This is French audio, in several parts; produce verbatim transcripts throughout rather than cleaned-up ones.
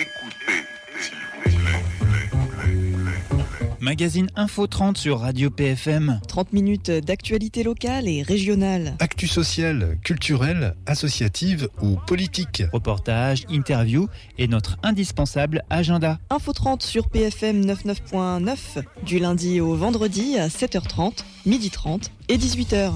Écoutez, s'il vous plaît. Magazine Info trente sur Radio P F M. trente minutes d'actualité locale et régionale. Actu sociale, culturelle, associative ou politique. Reportages, interviews et notre indispensable agenda. Info trente sur P F M quatre-vingt-neuf point neuf du lundi au vendredi à sept heures trente, midi trente et dix-huit heures.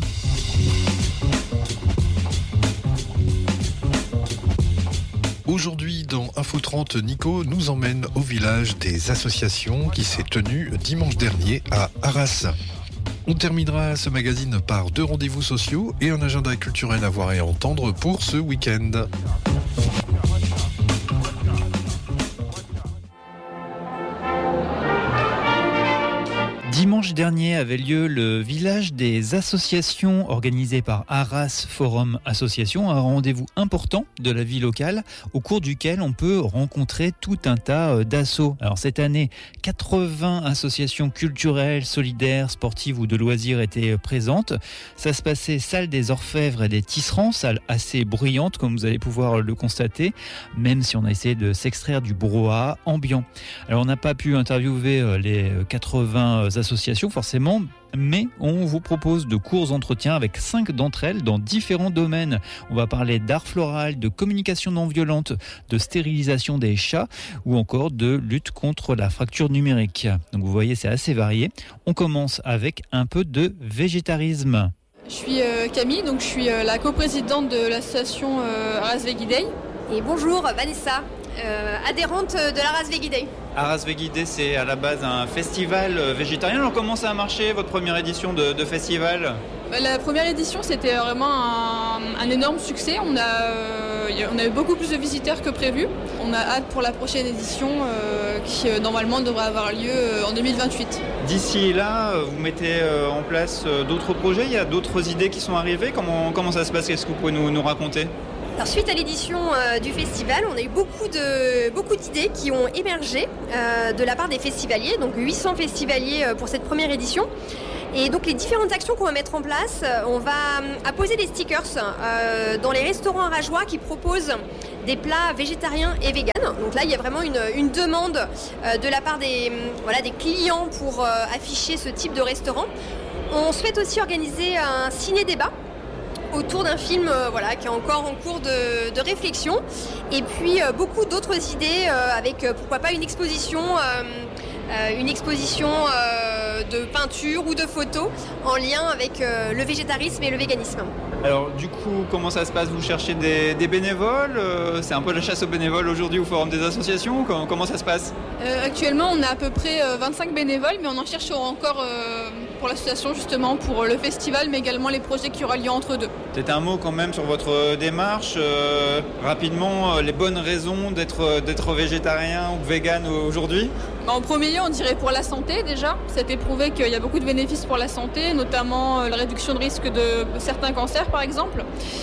Aujourd'hui, dans Info trente, Nico nous emmène au village des associations qui s'est tenu dimanche dernier à Arras. On terminera ce magazine par deux rendez-vous sociaux et un agenda culturel à voir et à entendre pour ce week-end. Dimanche dernier avait lieu le village des associations organisé par Arras Forum Association, un rendez-vous important de la vie locale au cours duquel on peut rencontrer tout un tas d'assauts. Alors cette année, quatre-vingts associations culturelles, solidaires, sportives ou de loisirs étaient présentes. Ça se passait salle des Orfèvres et des Tisserands, salle assez bruyante comme vous allez pouvoir le constater, même si on a essayé de s'extraire du brouhaha ambiant. Alors on n'a pas pu interviewer les quatre-vingts associations forcément, mais on vous propose de courts entretiens avec cinq d'entre elles dans différents domaines. On va parler d'art floral, de communication non violente, de stérilisation des chats ou encore de lutte contre la fracture numérique. Donc vous voyez, c'est assez varié. On commence avec un peu de végétarisme. Je suis euh, Camille, donc je suis euh, la coprésidente de l'association euh, Arras Veggie Day. Et bonjour, Vanessa, euh, adhérente de l'Arras Veggie Day. Arras Veggie Day, c'est à la base un festival végétarien. Alors comment ça a marché, votre première édition de, de festival ? La première édition, c'était vraiment un, un énorme succès. On a, euh, on a eu beaucoup plus de visiteurs que prévu. On a hâte pour la prochaine édition euh, qui euh, normalement devrait avoir lieu euh, en deux mille vingt-huit. D'ici là, vous mettez euh, en place euh, d'autres projets. Il y a d'autres idées qui sont arrivées. Comment, comment ça se passe ? Qu'est-ce que vous pouvez nous, nous raconter ? Alors, suite à l'édition euh, du festival, on a eu beaucoup, de, beaucoup d'idées qui ont émergé euh, de la part des festivaliers, donc huit cents festivaliers euh, pour cette première édition. Et donc les différentes actions qu'on va mettre en place, on va apposer des stickers euh, dans les restaurants arageois qui proposent des plats végétariens et véganes. Donc là, il y a vraiment une, une demande euh, de la part des, voilà, des clients pour euh, afficher ce type de restaurant. On souhaite aussi organiser un ciné-débat autour d'un film euh, voilà, qui est encore en cours de, de réflexion. Et puis euh, beaucoup d'autres idées euh, avec euh, pourquoi pas une exposition, euh, euh, une exposition euh, de peinture ou de photos en lien avec euh, le végétarisme et le véganisme. Alors du coup, comment ça se passe ? Vous cherchez des, des bénévoles ? euh, C'est un peu la chasse aux bénévoles aujourd'hui au Forum des associations ? Comment, comment ça se passe ? euh, Actuellement, on a à peu près euh, vingt-cinq bénévoles, mais on en cherche encore euh, pour l'association justement, pour le festival, mais également les projets qui aura lieu entre deux. Peut-être un mot quand même sur votre démarche, euh, rapidement, euh, les bonnes raisons d'être, d'être végétarien ou vegan aujourd'hui ? En premier lieu, on dirait pour la santé déjà. C'est éprouvé qu'il y a beaucoup de bénéfices pour la santé, notamment euh, la réduction de risque de certains cancers par exemple.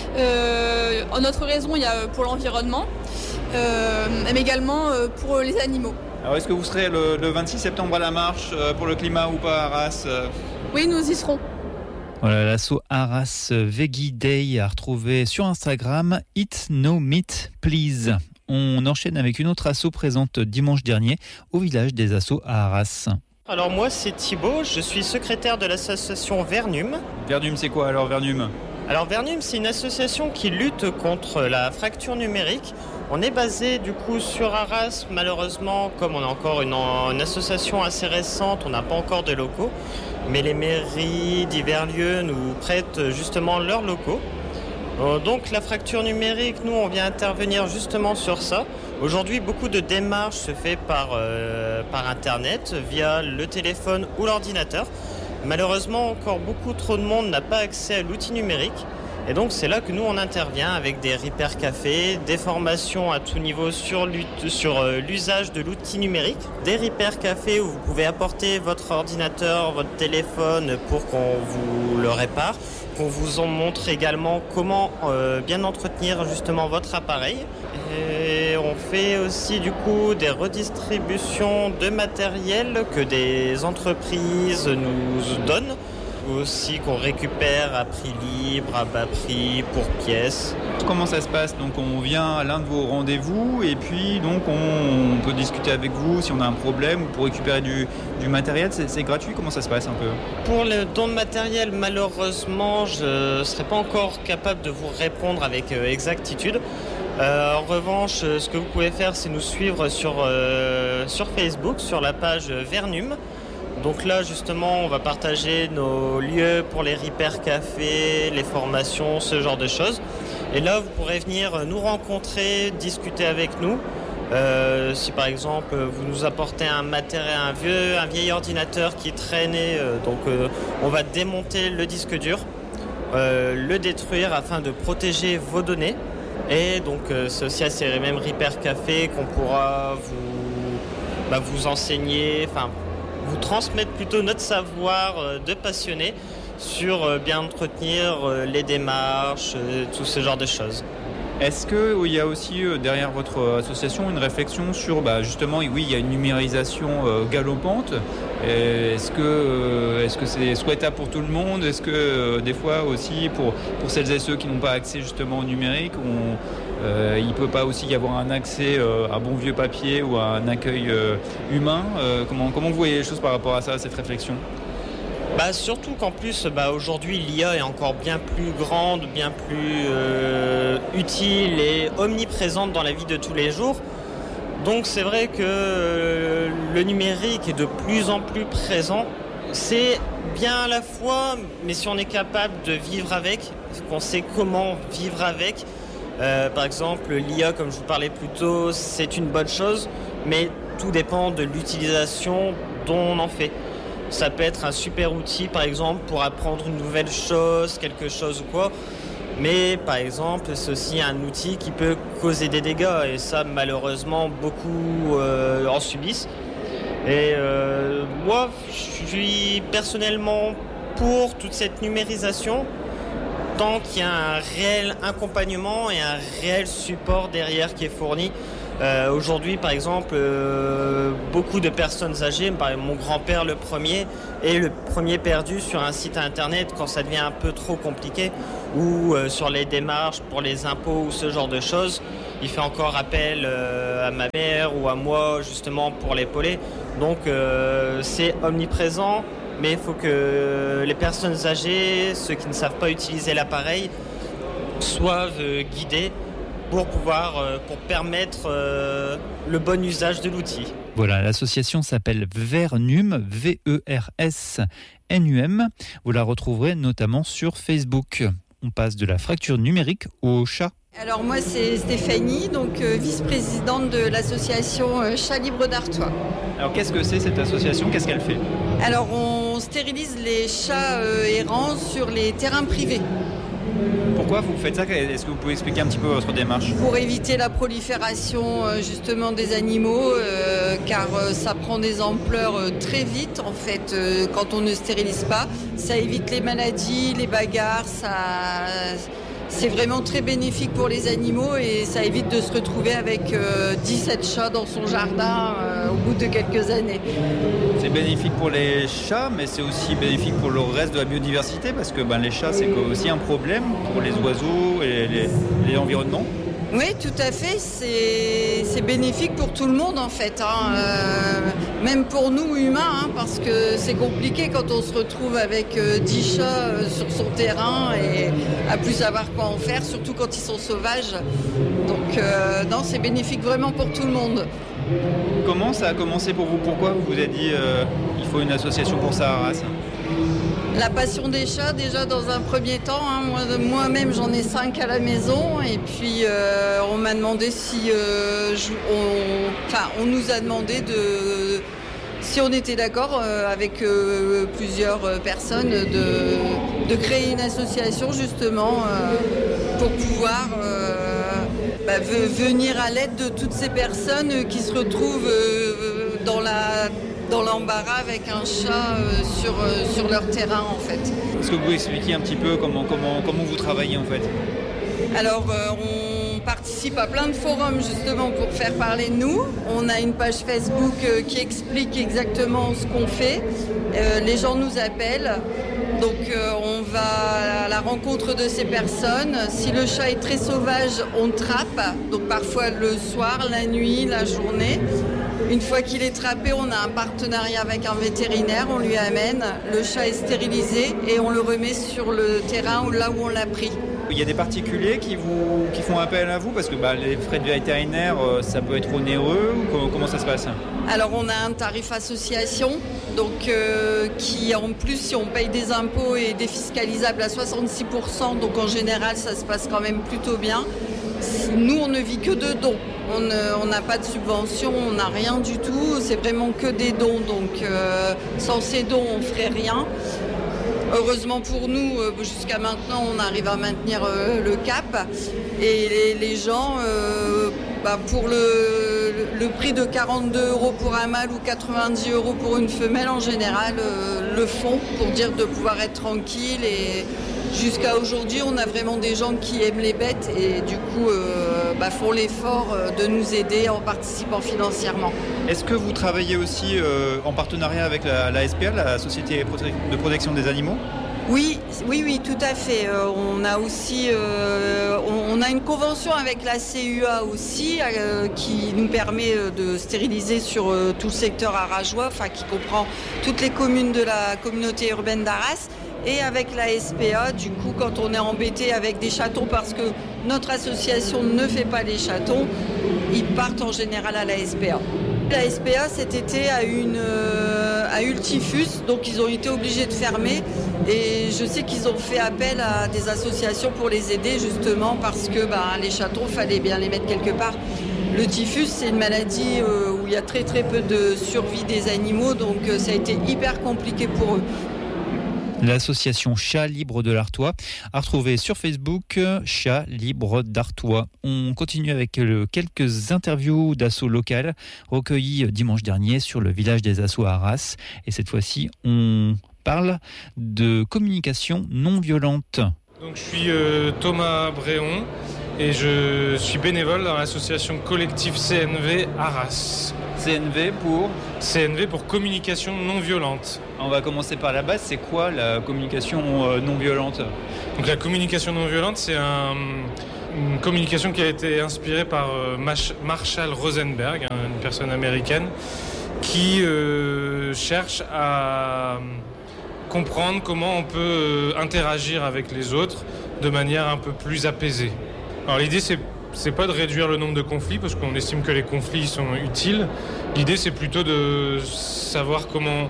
Euh, en autre raison, il y a pour l'environnement, euh, mais également euh, pour les animaux. Alors est-ce que vous serez le, le vingt-six septembre à la marche euh, pour le climat ou pas à Arras euh... Oui, nous y serons. Voilà, l'asso Arras Veggie Day à retrouver sur Instagram, Eat No Meat Please. On enchaîne avec une autre asso présente dimanche dernier au village des assos à Arras. Alors moi c'est Thibaut, je suis secrétaire de l'association Vernum. Vernum c'est quoi alors Vernum ? Alors Vernum c'est une association qui lutte contre la fracture numérique. On est basé du coup sur Arras, malheureusement comme on a encore une, une association assez récente, on n'a pas encore de locaux. Mais les mairies divers lieux nous prêtent justement leurs locaux. Donc la fracture numérique, nous on vient intervenir justement sur ça. Aujourd'hui beaucoup de démarches se fait par, euh, par internet, via le téléphone ou l'ordinateur. Malheureusement encore beaucoup trop de monde n'a pas accès à l'outil numérique. Et donc c'est là que nous on intervient avec des repair cafés, des formations à tout niveau sur, sur euh, l'usage de l'outil numérique, des repair cafés où vous pouvez apporter votre ordinateur, votre téléphone pour qu'on vous le répare, qu'on vous en montre également comment euh, bien entretenir justement votre appareil. Et on fait aussi du coup des redistributions de matériel que des entreprises nous donnent. aussi qu'on récupère à prix libre, à bas prix, pour pièces. Comment ça se passe? Donc on vient à l'un de vos rendez-vous et puis donc on, on peut discuter avec vous si on a un problème ou pour récupérer du, du matériel. C'est, c'est gratuit? Comment ça se passe un peu? Pour le don de matériel, malheureusement, je ne serai pas encore capable de vous répondre avec euh, exactitude. Euh, en revanche, ce que vous pouvez faire, c'est nous suivre sur, euh, sur Facebook, sur la page Vernum. Donc là, justement, on va partager nos lieux pour les Repair Café, les formations, ce genre de choses. Et là, vous pourrez venir nous rencontrer, discuter avec nous. Euh, si par exemple, vous nous apportez un matériel, un vieux, un vieil ordinateur qui traînait, euh, donc euh, on va démonter le disque dur, euh, le détruire afin de protéger vos données. Et donc euh, c'est aussi à ces mêmes Repair Café qu'on pourra vous, bah, vous enseigner, enfin vous transmettre plutôt notre savoir euh, de passionnés sur euh, bien entretenir euh, les démarches, euh, tout ce genre de choses. Est-ce qu'il y a aussi euh, derrière votre association une réflexion sur, bah, justement, oui, il y a une numérisation euh, galopante. Et est-ce que, euh, est-ce que c'est souhaitable pour tout le monde? Est-ce que euh, des fois aussi pour, pour celles et ceux qui n'ont pas accès justement au numérique, on, euh, il ne peut pas aussi y avoir un accès euh, à bon vieux papier ou à un accueil euh, humain? euh, comment, comment vous voyez les choses par rapport à ça, cette réflexion? Bah, surtout qu'en plus, bah, aujourd'hui, l'I A est encore bien plus grande, bien plus euh, utile et omniprésente dans la vie de tous les jours. Donc c'est vrai que euh, le numérique est de plus en plus présent. C'est bien à la fois, mais si on est capable de vivre avec, qu'on sait comment vivre avec, euh, par exemple, l'I A, comme je vous parlais plus tôt, c'est une bonne chose, mais tout dépend de l'utilisation dont on en fait. Ça peut être un super outil, par exemple, pour apprendre une nouvelle chose, quelque chose ou quoi. Mais, par exemple, c'est aussi un outil qui peut causer des dégâts. Et ça, malheureusement, beaucoup euh, en subissent. Et euh, moi, je suis personnellement pour toute cette numérisation, tant qu'il y a un réel accompagnement et un réel support derrière qui est fourni. Euh, aujourd'hui, par exemple, euh, beaucoup de personnes âgées, par exemple, mon grand-père le premier, est le premier perdu sur un site internet quand ça devient un peu trop compliqué, ou euh, sur les démarches pour les impôts ou ce genre de choses. Il fait encore appel euh, à ma mère ou à moi justement pour l'épauler. Donc euh, c'est omniprésent, mais il faut que les personnes âgées, ceux qui ne savent pas utiliser l'appareil, soient euh, guidés pour pouvoir, euh, pour permettre euh, le bon usage de l'outil. Voilà, l'association s'appelle Vernum, V E R S N U M. Vous la retrouverez notamment sur Facebook. On passe de la fracture numérique au chat. Alors moi c'est Stéphanie, donc euh, vice-présidente de l'association euh, Chat Libre d'Artois. Alors qu'est-ce que c'est cette association? Qu'est-ce qu'elle fait? Alors on stérilise les chats euh, errants sur les terrains privés. Pourquoi vous faites ça? Est-ce que vous pouvez expliquer un petit peu votre démarche? Pour éviter la prolifération euh, justement des animaux, euh, car euh, ça prend des ampleurs euh, très vite en fait euh, quand on ne stérilise pas. Ça évite les maladies, les bagarres, ça... C'est vraiment très bénéfique pour les animaux et ça évite de se retrouver avec euh, dix-sept chats dans son jardin euh, au bout de quelques années. C'est bénéfique pour les chats, mais c'est aussi bénéfique pour le reste de la biodiversité parce que ben, les chats, c'est aussi un problème pour les oiseaux et les, les environnements. Oui, tout à fait. C'est, c'est bénéfique pour tout le monde en fait, hein. euh, même pour nous humains, hein, parce que c'est compliqué quand on se retrouve avec euh, dix chats euh, sur son terrain et à plus savoir quoi en faire, surtout quand ils sont sauvages. Donc euh, non, c'est bénéfique vraiment pour tout le monde. Comment ça a commencé pour vous? Pourquoi vous vous êtes dit euh, il faut une association pour ça à Arras? La passion des chats déjà dans un premier temps, hein. Moi, moi-même j'en ai cinq à la maison et puis euh, on m'a demandé si euh, je, on, enfin on nous a demandé de si on était d'accord euh, avec euh, plusieurs personnes de, de créer une association justement euh, pour pouvoir euh, bah, venir à l'aide de toutes ces personnes qui se retrouvent euh, dans la dans l'embarras avec un chat euh, sur, euh, sur leur terrain en fait. Est-ce que vous pouvez expliquer un petit peu comment, comment, comment vous travaillez en fait? Alors euh, on participe à plein de forums justement pour faire parler de nous. On a une page Facebook euh, qui explique exactement ce qu'on fait. Euh, les gens nous appellent. Donc euh, on va à la rencontre de ces personnes. Si le chat est très sauvage, on le trappe. Donc parfois le soir, la nuit, la journée. Une fois qu'il est trappé, on a un partenariat avec un vétérinaire, on lui amène, le chat est stérilisé et on le remet sur le terrain là où on l'a pris. Il y a des particuliers qui, vous, qui font appel à vous parce que bah, les frais de vétérinaire, ça peut être onéreux ou comment, comment ça se passe? Alors on a un tarif association, donc euh, qui en plus si on paye des impôts est défiscalisable à soixante-six pour cent, donc en général ça se passe quand même plutôt bien. Nous on ne vit que de dons, on n'a pas de subvention, on n'a rien du tout, c'est vraiment que des dons, donc euh, sans ces dons on ne ferait rien. Heureusement pour nous, jusqu'à maintenant, on arrive à maintenir le cap. Et les, les gens, euh, bah pour le, le prix de quarante-deux euros pour un mâle ou quatre-vingt-dix euros pour une femelle, en général, euh, le font pour dire de pouvoir être tranquille. Et jusqu'à aujourd'hui, on a vraiment des gens qui aiment les bêtes et du coup euh, bah font l'effort de nous aider en participant financièrement. Est-ce que vous travaillez aussi euh, en partenariat avec la, la S P A, la Société de protection des animaux? Oui, oui, oui, tout à fait. Euh, on a aussi, euh, on, on a une convention avec la C U A aussi euh, qui nous permet de stériliser sur euh, tout le secteur arageois, enfin qui comprend toutes les communes de la communauté urbaine d'Arras. Et avec la S P A, du coup, quand on est embêté avec des chatons, parce que notre association ne fait pas les chatons, ils partent en général à la S P A. La S P A cet été a, une, euh, a eu le typhus, donc ils ont été obligés de fermer. Et je sais qu'ils ont fait appel à des associations pour les aider justement parce que bah, les chatons, il fallait bien les mettre quelque part. Le typhus, c'est une maladie euh, où il y a très très peu de survie des animaux, donc euh, ça a été hyper compliqué pour eux. L'association Chat Libre de l'Artois a retrouvé sur Facebook Chat Libre d'Artois. On continue avec le, quelques interviews d'assauts locales recueillies dimanche dernier sur le village des Assauts à Arras. Et cette fois-ci, on parle de communication non violente. Donc, je suis euh, Thomas Bréon et je suis bénévole dans l'association collective C N V Arras. C N V pour C N V pour communication non violente. On va commencer par la base. C'est quoi la communication euh, non violente? Donc la communication non violente, c'est un, une communication qui a été inspirée par euh, Marshall Rosenberg, une personne américaine, qui euh, cherche à comprendre comment on peut euh, interagir avec les autres de manière un peu plus apaisée. Alors l'idée, c'est c'est pas de réduire le nombre de conflits parce qu'on estime que les conflits sont utiles. L'idée, c'est plutôt de savoir comment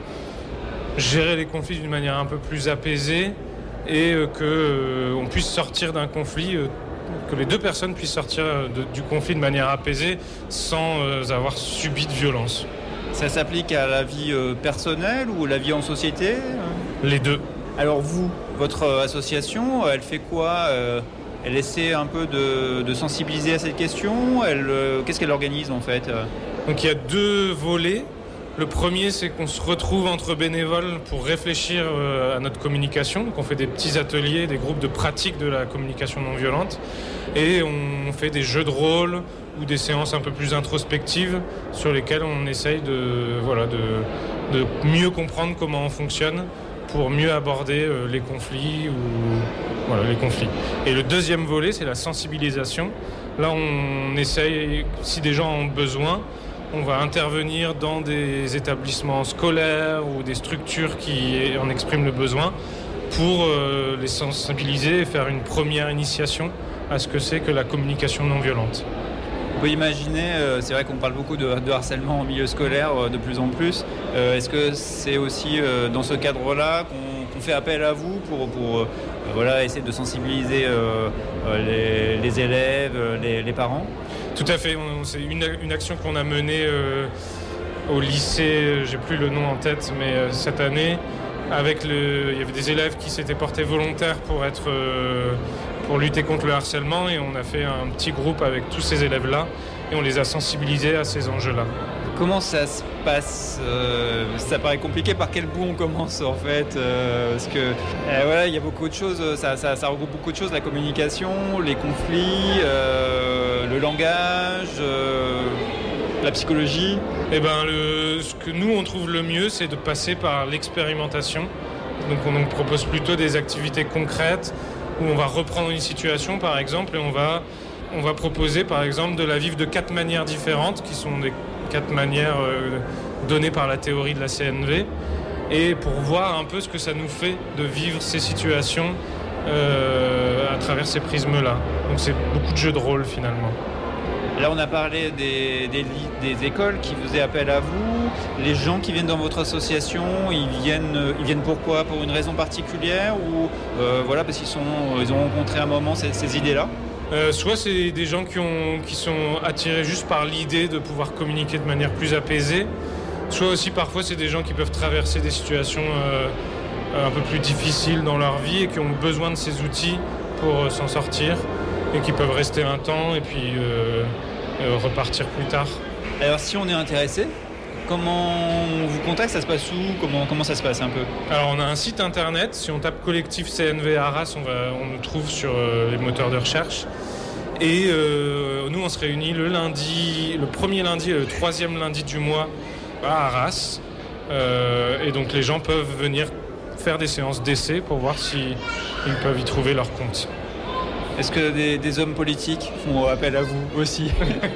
gérer les conflits d'une manière un peu plus apaisée et euh, que euh, on puisse sortir d'un conflit, euh, que les deux personnes puissent sortir de, du conflit de manière apaisée sans euh, avoir subi de violence. Ça s'applique à la vie euh, personnelle ou la vie en société? Les deux. Alors vous, votre association, elle fait quoi? euh... Elle essaie un peu de, de sensibiliser à cette question. Elle, euh, qu'est-ce qu'elle organise en fait? Donc il y a deux volets. Le premier, c'est qu'on se retrouve entre bénévoles pour réfléchir euh, à notre communication. Donc on fait des petits ateliers, des groupes de pratique de la communication non violente. Et on fait des jeux de rôle ou des séances un peu plus introspectives sur lesquelles on essaye de, voilà, de, de mieux comprendre comment on fonctionne pour mieux aborder euh, les conflits ou voilà, les conflits. Et le deuxième volet, c'est la sensibilisation. Là, on essaye, si des gens ont besoin, on va intervenir dans des établissements scolaires ou des structures qui en expriment le besoin pour euh, les sensibiliser et faire une première initiation à ce que c'est que la communication non violente. On peut imaginer, euh, c'est vrai qu'on parle beaucoup de, de harcèlement en milieu scolaire euh, de plus en plus. Euh, est-ce que c'est aussi euh, dans ce cadre-là qu'on, qu'on fait appel à vous pour, pour euh, voilà, essayer de sensibiliser euh, les, les élèves, les, les parents? Tout à fait. On, c'est une, une action qu'on a menée euh, au lycée, j'ai plus le nom en tête, mais euh, cette année, avec le, il y avait des élèves qui s'étaient portés volontaires pour être... Euh, pour lutter contre le harcèlement et on a fait un petit groupe avec tous ces élèves-là et on les a sensibilisés à ces enjeux-là. Comment ça se passe? euh, Ça paraît compliqué. Par quel bout on commence en fait? euh, Parce que euh, voilà, il y a beaucoup de choses. Ça, ça, ça regroupe beaucoup de choses. La communication, les conflits, euh, le langage, euh, la psychologie. Eh ben, le, ce que nous on trouve le mieux, c'est de passer par l'expérimentation Donc on, on propose plutôt des activités concrètes où on va reprendre une situation par exemple et on va, on va proposer par exemple de la vivre de quatre manières différentes qui sont des quatre manières euh, données par la théorie de la C N V et pour voir un peu ce que ça nous fait de vivre ces situations euh, à travers ces prismes-là. Donc c'est beaucoup de jeux de rôle finalement. Là, on a parlé des, des, des écoles qui faisaient appel à vous. Les gens qui viennent dans votre association, ils viennent, ils viennent pourquoi ? Pour une raison particulière ou euh, voilà, parce qu'ils sont, ils ont rencontré à un moment ces, ces idées-là ? euh, Soit c'est des gens qui, ont, qui sont attirés juste par l'idée de pouvoir communiquer de manière plus apaisée, soit aussi parfois c'est des gens qui peuvent traverser des situations euh, un peu plus difficiles dans leur vie et qui ont besoin de ces outils pour euh, s'en sortir. Et qui peuvent rester un temps et puis euh, euh, repartir plus tard. Alors si on est intéressé, comment on vous contacte ? Ça se passe où ? Comment, comment ça se passe un peu ? Alors on a un site internet, si on tape collectif C N V Arras, on, va, on nous trouve sur euh, les moteurs de recherche. Et euh, nous on se réunit le lundi, le premier lundi et le troisième lundi du mois à Arras. Euh, et donc les gens peuvent venir faire des séances d'essai pour voir s'ils peuvent y trouver leur compte. Est-ce que des, des hommes politiques font appel à vous aussi ?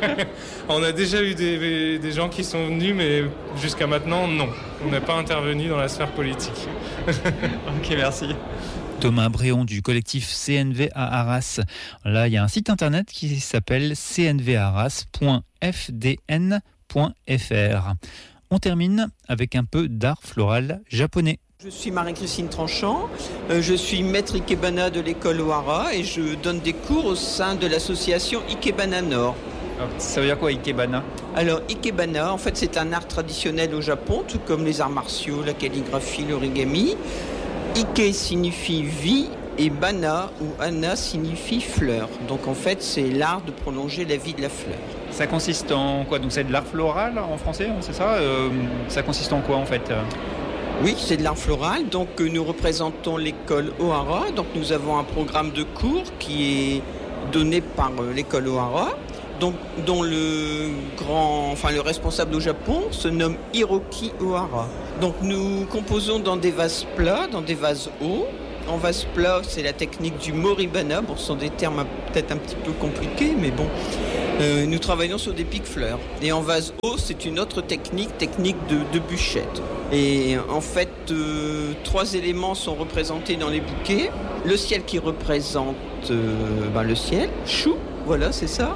On a déjà eu des, des gens qui sont venus, mais jusqu'à maintenant, non. On n'a pas intervenu dans la sphère politique. Ok, merci. Thomas Bréon du collectif C N V à Arras. Là, il y a un site internet qui s'appelle c n v arras point f d n point f r. On termine avec un peu d'art floral japonais. Je suis Marie-Christine Tranchant, euh, je suis maître Ikebana de l'école Ohara et je donne des cours au sein de l'association Ikebana Nord. Alors, ça veut dire quoi Ikebana ? Alors Ikebana, en fait c'est un art traditionnel au Japon, tout comme les arts martiaux, la calligraphie, l'origami. Ike signifie vie et Bana ou Ana signifie fleur. Donc en fait c'est l'art de prolonger la vie de la fleur. Ça consiste en quoi ? Donc c'est de l'art floral en français, c'est ça ? euh, Ça consiste en quoi en fait ? Oui, c'est de l'art floral. Donc euh, nous représentons l'école Ohara. Donc nous avons un programme de cours qui est donné par euh, l'école Ohara, donc dont le grand, enfin le responsable au Japon se nomme Hiroki Ohara. Donc nous composons dans des vases plats, dans des vases hauts. En vase plat, c'est la technique du moribana. Bon, ce sont des termes peut-être un petit peu compliqués, mais bon. Euh, nous travaillons sur des piques-fleurs. Et en vase haut, c'est une autre technique, technique de, de bûchette. Et en fait, euh, trois éléments sont représentés dans les bouquets. Le ciel qui représente euh, ben, le ciel, Shu, voilà, c'est ça.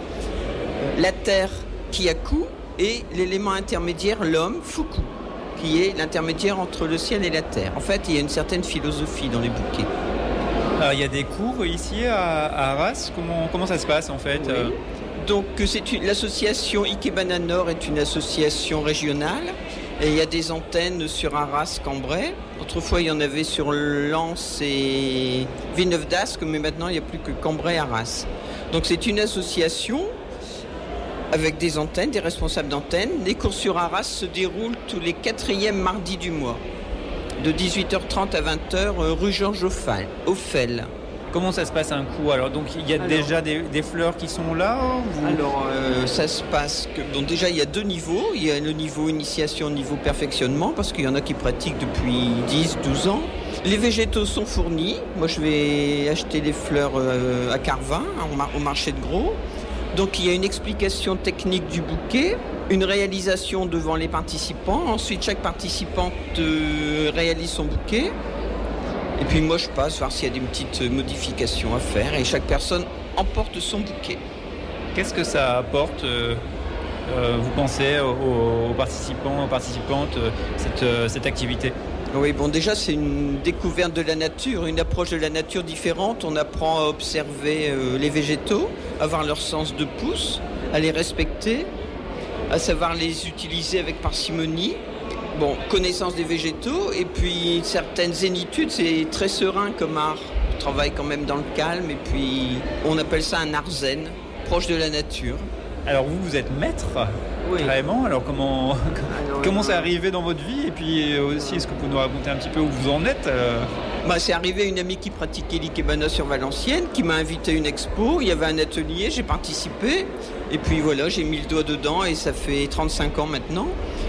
La terre, Kiyaku, et l'élément intermédiaire, l'homme, Fuku, qui est l'intermédiaire entre le ciel et la terre. En fait, il y a une certaine philosophie dans les bouquets. Alors, il y a des cours ici à, à Arras. Comment, comment ça se passe en fait ? Oui. Donc c'est une, l'association Ikebana Nord est une association régionale et il y a des antennes sur Arras, Cambrai. Autrefois il y en avait sur Lens et Villeneuve d'Ascq, mais maintenant il n'y a plus que Cambrai et Arras. Donc c'est une association avec des antennes, des responsables d'antennes. Les cours sur Arras se déroulent tous les quatrièmes mardis du mois, de dix-huit heures trente à vingt heures, rue Georges Auffel. Comment ça se passe un coup ? Alors donc il y a alors, déjà des, des fleurs qui sont là vous... Alors euh, ça se passe que donc déjà il y a deux niveaux, il y a le niveau initiation, le niveau perfectionnement parce qu'il y en a qui pratiquent depuis dix douze ans. Les végétaux sont fournis. Moi je vais acheter les fleurs euh, à Carvin au marché de gros. Donc il y a une explication technique du bouquet, une réalisation devant les participants. Ensuite chaque participante euh, réalise son bouquet. Et puis moi je passe voir s'il y a des petites modifications à faire et chaque personne emporte son bouquet. Qu'est-ce que ça apporte, euh, euh, vous pensez, aux, aux participants, aux participantes, euh, cette, euh, cette activité ? Oui, bon déjà c'est une découverte de la nature, une approche de la nature différente. On apprend à observer euh, les végétaux, à avoir leur sens de pouce, à les respecter, à savoir les utiliser avec parcimonie. Bon, connaissance des végétaux et puis certaines zénitudes, c'est très serein comme art. On travaille quand même dans le calme et puis on appelle ça un art zen, proche de la nature. Alors vous, vous êtes maître, oui. Carrément. Alors comment, Alors, comment c'est arrivé dans votre vie ? Et puis aussi, est-ce que vous pouvez nous raconter un petit peu où vous en êtes ? Bah, c'est arrivé une amie qui pratiquait l'Ikebana sur Valenciennes, qui m'a invité à une expo. Il y avait un atelier, j'ai participé. Et puis voilà, j'ai mis le doigt dedans et ça fait trente-cinq ans maintenant.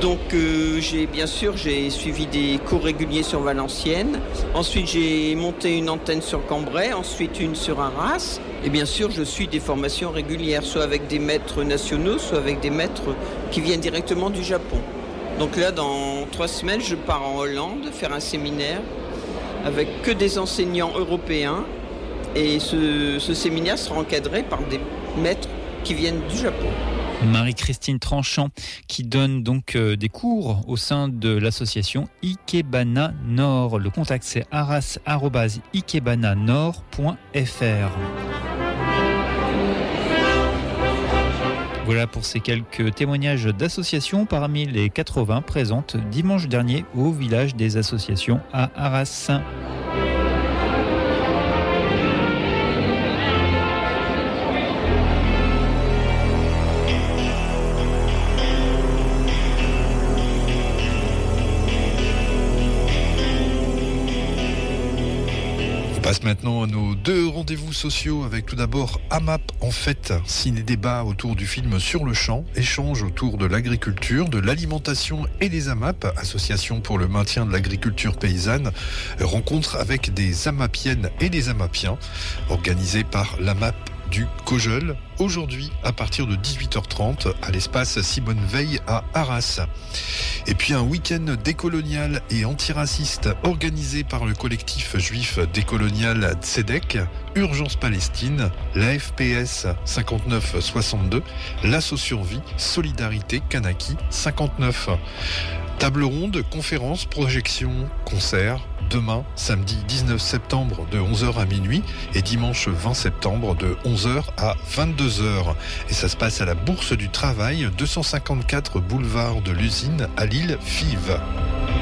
Donc euh, j'ai bien sûr j'ai suivi des cours réguliers sur Valenciennes. Ensuite j'ai monté une antenne sur Cambrai, ensuite une sur Arras. Et bien sûr je suis des formations régulières, soit avec des maîtres nationaux, soit avec des maîtres qui viennent directement du Japon. Donc là dans trois semaines je pars en Hollande faire un séminaire avec que des enseignants européens. Et ce, ce séminaire sera encadré par des maîtres qui viennent du Japon. Marie-Christine Tranchant qui donne donc euh, des cours au sein de l'association Ikebana Nord. Le contact c'est arras arobase ikebana nord point f r. Voilà pour ces quelques témoignages d'associations parmi les quatre-vingts présentes dimanche dernier au village des associations à Arras. On passe maintenant à nos deux rendez-vous sociaux avec tout d'abord AMAP en fête, ciné-débat autour du film Sur le champ, échange autour de l'agriculture, de l'alimentation et des AMAP, association pour le maintien de l'agriculture paysanne, rencontre avec des AMAPiennes et des AMAPiens, organisée par l'AMAP du Cojeul, aujourd'hui à partir de dix-huit heures trente à l'espace Simone Veil à Arras. Et puis un week-end décolonial et antiraciste organisé par le collectif juif décolonial Tzedek, Urgence Palestine, l'A F P S cinquante-neuf soixante-deux, l'Asso Survie, Solidarité Kanaki cinquante-neuf. Table ronde, conférence, projection, concert, demain, samedi dix-neuf septembre de onze heures à minuit et dimanche vingt septembre de onze heures à vingt-deux heures. Et ça se passe à la Bourse du Travail, deux cent cinquante-quatre boulevard de l'Usine à Lille, Fives.